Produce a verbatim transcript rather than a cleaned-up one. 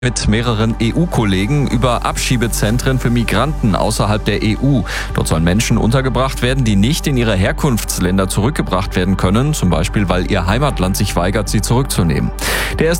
Mit mehreren E U-Kollegen über Abschiebezentren für Migranten außerhalb der E U. Dort sollen Menschen untergebracht werden, die nicht in ihre Herkunftsländer zurückgebracht werden können, zum Beispiel weil ihr Heimatland sich weigert, sie zurückzunehmen. Der erste